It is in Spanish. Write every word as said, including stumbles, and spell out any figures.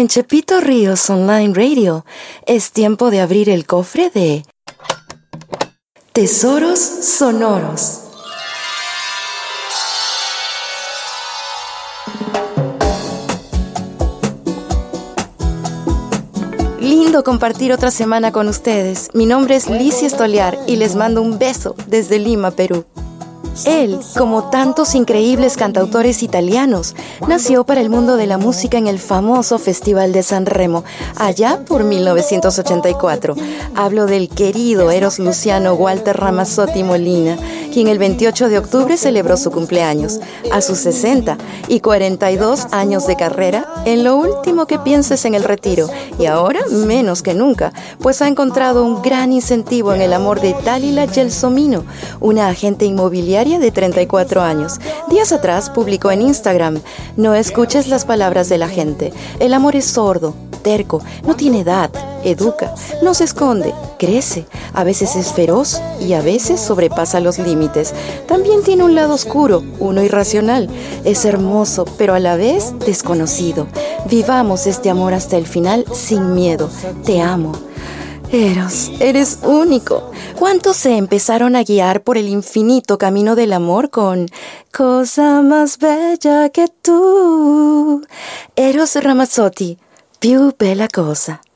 En Chepito Ríos Online Radio es tiempo de abrir el cofre de Tesoros Sonoros. Lindo compartir otra semana con ustedes. Mi nombre es Lizy Estoliar y les mando un beso desde Lima, Perú. Él, como tantos increíbles cantautores italianos, nació para el mundo de la música en el famoso Festival de San Remo, allá por mil novecientos ochenta y cuatro. Hablo del querido Eros Luciano Walter Ramazzotti Molina, quien el veintiocho de octubre celebró su cumpleaños. A sus sesenta y cuarenta y dos años de carrera, en lo último que piensa es en el retiro, y ahora menos que nunca, pues ha encontrado un gran incentivo en el amor de Dalila Gelsomino, una agente inmobiliaria de treinta y cuatro años. Días atrás publicó en Instagram: no escuches las palabras de la gente. El amor es sordo, terco, no tiene edad, educa, no se esconde, crece, a veces es feroz y a veces sobrepasa los límites. También tiene un lado oscuro, uno irracional. Es hermoso, pero a la vez desconocido. Vivamos este amor hasta el final sin miedo. Te amo. Eros, eres único. ¿Cuántos se empezaron a guiar por el infinito camino del amor con cosa más bella que tú? Eros Ramazzotti, più bella cosa.